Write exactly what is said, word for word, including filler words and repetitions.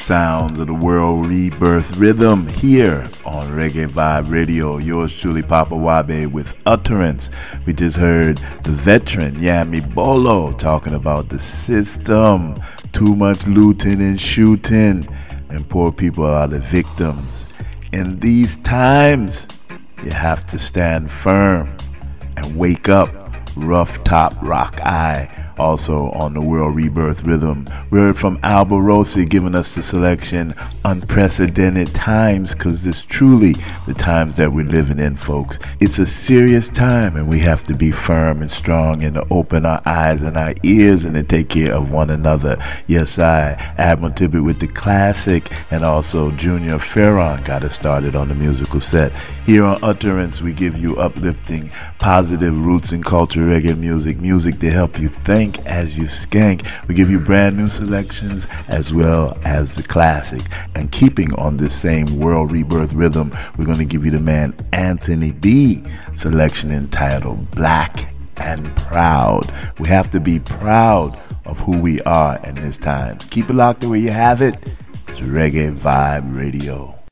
sounds of the world rebirth rhythm here on Reggae Vibe Radio. Yours truly, Papa Wabe, with Utterance. We just heard the veteran Yami Bolo talking about the system. Too much looting and shooting, and poor people are the victims. In these times, you have to stand firm and wake up. Rough Top Rock Eye, also on the World Rebirth Rhythm. We heard from Alba Rossi giving us the selection Unprecedented Times, because it's truly the times that we're living in, folks. It's a serious time, and we have to be firm and strong and to open our eyes and our ears and to take care of one another. Yes, I, Admiral Tippett with the classic, and also Junior Ferron got us started on the musical set. Here on Utterance, we give you uplifting, positive roots and culture reggae music, music to help you think as you skank. We give you brand new selections as well as the classic. And keeping on this same World Rebirth rhythm, we're going to give you the man Anthony B selection entitled Black and Proud. We have to be proud of who we are in this time. Keep it locked the way you have it. It's Reggae Vibe Radio.